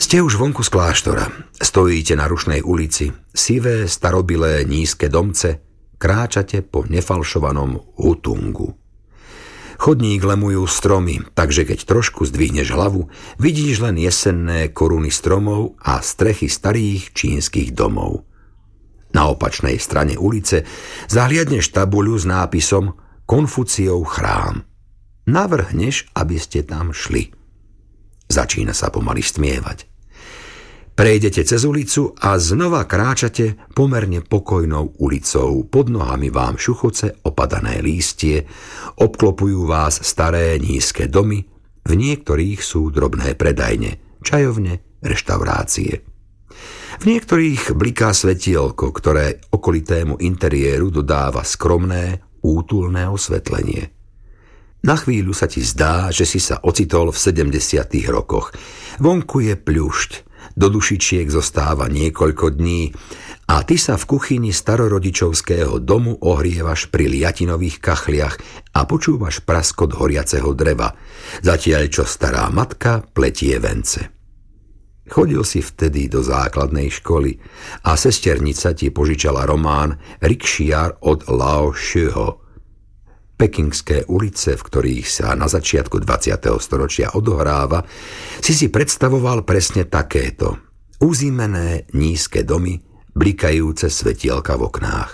Ste už vonku z kláštora. Stojíte na Rušnej ulici. Sivé, starobilé, nízke domce. Kráčate po nefalšovanom Hutungu. Chodník lemujú stromy, takže keď trošku zdvihneš hlavu, vidíš len jesenné koruny stromov a strechy starých čínskych domov. Na opačnej strane ulice zahliadneš tabuľu s nápisom Konfuciov chrám. Navrhneš, aby ste tam šli. Začína sa pomaly stmievať. Prejdete cez ulicu a znova kráčate pomerne pokojnou ulicou. Pod nohami vám šuchoce opadané lístie, obklopujú vás staré nízke domy, v niektorých sú drobné predajne, čajovne, reštaurácie. V niektorých bliká svetielko, ktoré okolitému interiéru dodáva skromné, útulné osvetlenie. Na chvíľu sa ti zdá, že si sa ocitol v 70. rokoch. Vonku je pľušť, do dušičiek zostáva niekoľko dní a ty sa v kuchyni starorodičovského domu ohrievaš pri liatinových kachliach a počúvaš praskot horiaceho dreva, zatiaľ čo stará matka pletie vence. Chodil si vtedy do základnej školy a sesternica ti požičala román Rikšiar od Lao Sheho. Pekingské ulice, v ktorých sa na začiatku 20. storočia odohráva, si predstavoval presne takéto. Uzímené nízke domy, blikajúce svetielka v oknách.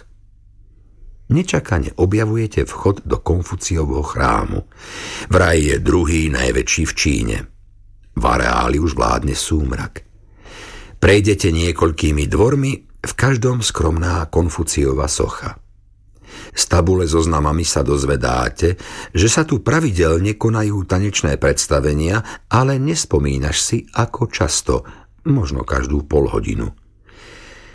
Nečakane objavujete vchod do Konfuciovho chrámu. Vraj je druhý najväčší v Číne. V areáli už vládne súmrak. Prejdete niekoľkými dvormi, v každom skromná Konfuciova socha. Z tabule so znamami sa dozvedáte, že sa tu pravidelne konajú tanečné predstavenia, ale nespomínaš si, ako často, možno každú polhodinu.